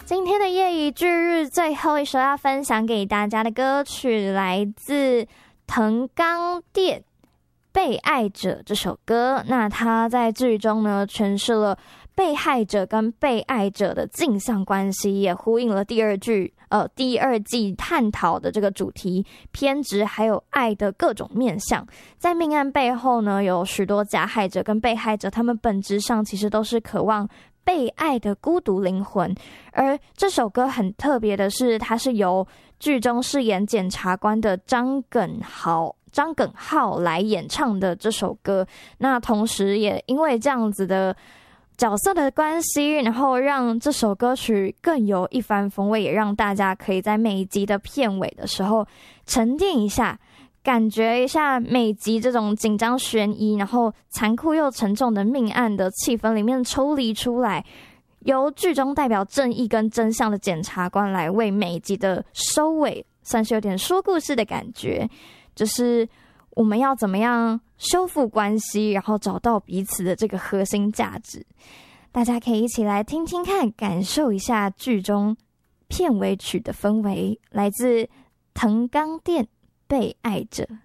今天的夜以继日最后一首要分享给大家的歌曲来自藤冈靛《被爱者》这首歌。那他在剧中呢诠释了被害者跟被爱者的镜像关系，也呼应了第二季探讨的这个主题，偏执还有爱的各种面向。在命案背后呢，有许多加害者跟被害者，他们本质上其实都是渴望被爱的孤独灵魂。而这首歌很特别的是，它是由剧中饰演检察官的张耿浩来演唱的这首歌。那同时也因为这样子的角色的关系，然后让这首歌曲更有一番风味，也让大家可以在每一集的片尾的时候沉淀一下，感觉一下每集这种紧张悬疑然后残酷又沉重的命案的气氛里面抽离出来，由剧中代表正义跟真相的检察官来为每一集的收尾，算是有点说故事的感觉，就是我们要怎么样修复关系，然后找到彼此的这个核心价值。大家可以一起来听听看，感受一下剧中片尾曲的氛围，来自藤冈靛《被爱者》。